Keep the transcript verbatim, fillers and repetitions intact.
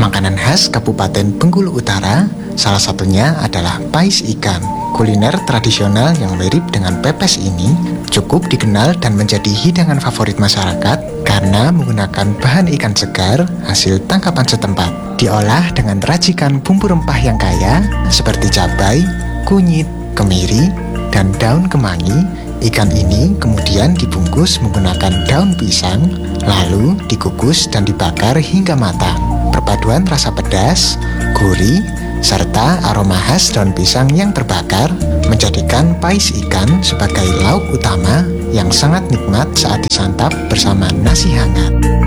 Makanan khas Kabupaten Bengkulu Utara, salah satunya adalah pais ikan. Kuliner tradisional yang mirip dengan pepes ini cukup dikenal dan menjadi hidangan favorit masyarakat karena menggunakan bahan ikan segar hasil tangkapan setempat. Diolah dengan racikan bumbu rempah yang kaya seperti cabai, kunyit, kemiri, dan daun kemangi. Ikan ini kemudian dibungkus menggunakan daun pisang, lalu dikukus dan dibakar hingga matang. Perpaduan rasa pedas, gurih, serta aroma khas daun pisang yang terbakar menjadikan pais ikan sebagai lauk utama yang sangat nikmat saat disantap bersama nasi hangat.